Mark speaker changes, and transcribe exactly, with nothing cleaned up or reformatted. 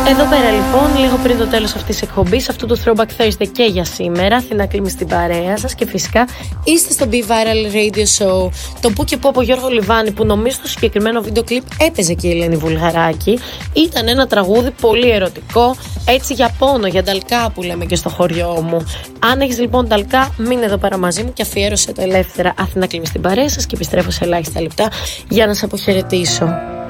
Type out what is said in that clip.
Speaker 1: Εδώ πέρα λοιπόν, λίγο πριν το τέλος αυτής της εκπομπής, αυτού του Throwback Thursday και για σήμερα, Αθηνά Κλίμη στην παρέα σας και φυσικά είστε στο Be Viral Radio Show. Το που και που από Γιώργο Λιβάνη, που νομίζω στο συγκεκριμένο βίντεο κλιπ έπαιζε και η Ελένη Βουλγαράκη. Ήταν ένα τραγούδι πολύ ερωτικό, έτσι για πόνο, για νταλκά που λέμε και στο χωριό μου. Αν έχεις λοιπόν νταλκά, μείνε εδώ πέρα μαζί μου και αφιέρωσε το ελεύθερα. Αθηνά Κλίμη στην παρέα σας και επιστρέφω σε ελάχιστα λεπτά για να σε αποχαιρετήσω.